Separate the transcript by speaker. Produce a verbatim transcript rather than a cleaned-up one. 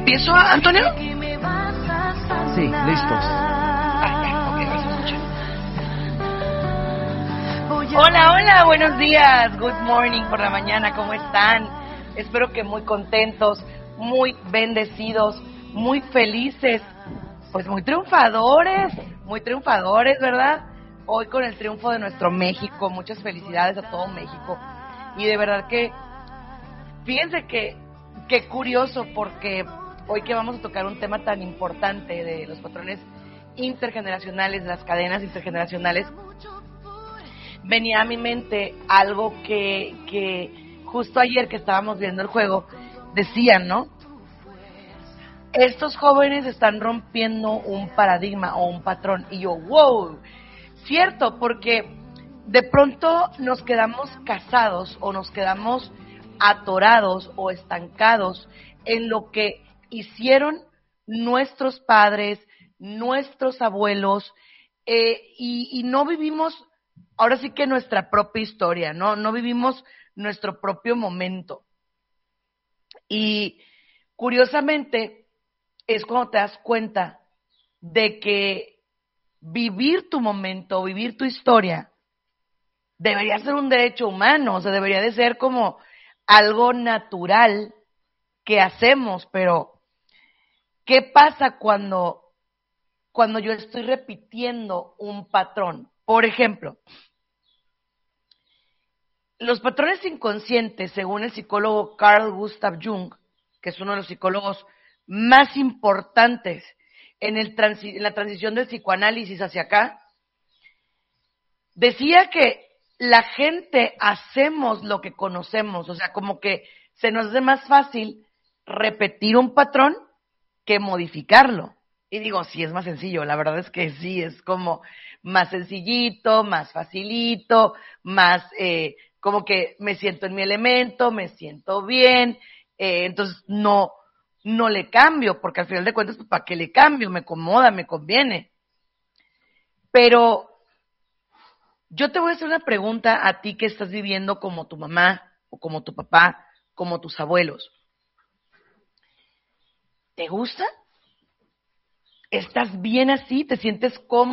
Speaker 1: ¿Empiezo, Antonio?
Speaker 2: Sí, listos.
Speaker 1: Ah, ya, ok, gracias, mucho. Hola, hola, buenos días, good morning por la mañana, ¿cómo están? Espero que muy contentos, muy bendecidos, muy felices, pues muy triunfadores, muy triunfadores, ¿verdad? Hoy con el triunfo de nuestro México, muchas felicidades a todo México. Y de verdad que, fíjense que, qué curioso, porque hoy que vamos a tocar un tema tan importante de los patrones intergeneracionales, de las cadenas intergeneracionales, venía a mi mente algo que, que justo ayer que estábamos viendo el juego, decían, ¿no? Estos jóvenes están rompiendo un paradigma o un patrón. Y yo, wow, cierto, porque de pronto nos quedamos casados o nos quedamos atorados o estancados en lo que hicieron nuestros padres, nuestros abuelos, eh, y, y no vivimos, ahora sí que nuestra propia historia, ¿no? No vivimos nuestro propio momento. Y curiosamente es cuando te das cuenta de que vivir tu momento, vivir tu historia, debería ser un derecho humano, o sea, debería de ser como algo natural que hacemos, pero ¿qué pasa cuando, cuando yo estoy repitiendo un patrón? Por ejemplo, los patrones inconscientes, según el psicólogo Carl Gustav Jung, que es uno de los psicólogos más importantes en, el transi- en la transición del psicoanálisis hacia acá, decía que la gente hacemos lo que conocemos, o sea, como que se nos hace más fácil repetir un patrón que modificarlo. Y digo, sí, es más sencillo, la verdad es que sí, es como más sencillito, más facilito, más eh, como que me siento en mi elemento, me siento bien, eh, entonces no, no le cambio, porque al final de cuentas, pues, ¿para qué le cambio? Me acomoda, me conviene. Pero yo te voy a hacer una pregunta a ti que estás viviendo como tu mamá, o como tu papá, como tus abuelos. ¿Te gusta? ¿Estás bien así? ¿Te sientes cómodo?